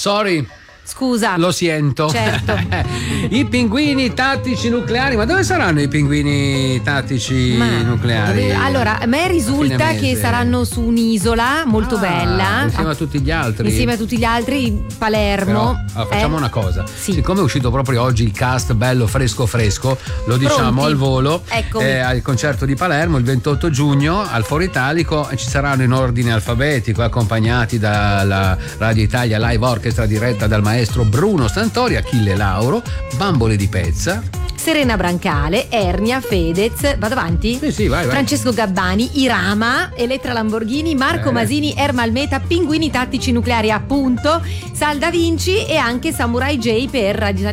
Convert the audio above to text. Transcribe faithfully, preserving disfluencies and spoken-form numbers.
Sorry. Scusa. Lo sento. Certo. I pinguini tattici nucleari, ma dove saranno i pinguini tattici Ma, nucleari? Allora, a me risulta che saranno su un'isola molto ah, bella. Insieme a tutti gli altri. Insieme a tutti gli altri, Palermo. Però, allora, facciamo eh? una cosa. Sì. Siccome è uscito proprio oggi il cast bello fresco fresco, lo diciamo Pronti? al volo. Eccomi. Eh, al concerto di Palermo il ventotto giugno al Foro Italico ci saranno in ordine alfabetico, accompagnati dalla Radio Italia Live Orchestra diretta dal maestro Bruno Stantori, Achille Lauro, Bambole di Pezza, Serena Brancale, Ernia, Fedez, vado avanti? Sì, sì, vai, vai. Francesco Gabbani, Irama, Elettra Lamborghini, Marco Eh. Masini, Erma Almeta, Pinguini Tattici Nucleari appunto, Sal Da Vinci e anche Samurai J per Radio